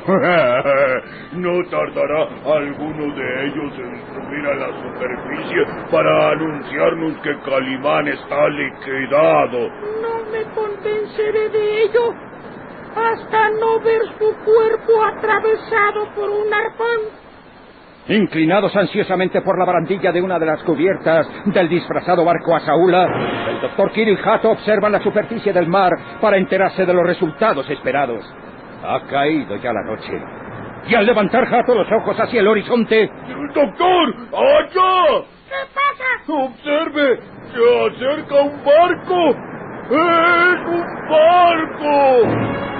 No tardará alguno de ellos en subir a la superficie para anunciarnos que Calimán está liquidado. No me convenceré de ello hasta no ver su cuerpo atravesado por un arpón. Inclinados ansiosamente por la barandilla de una de las cubiertas del disfrazado barco Asaula, el doctor Kiro y Hato observan la superficie del mar para enterarse de los resultados esperados. Ha caído ya la noche, y al levantar Hato los ojos hacia el horizonte... ¡Doctor! ¡Allá! ¿Qué pasa? ¡Observe! ¡Se acerca un barco! ¡Es un barco!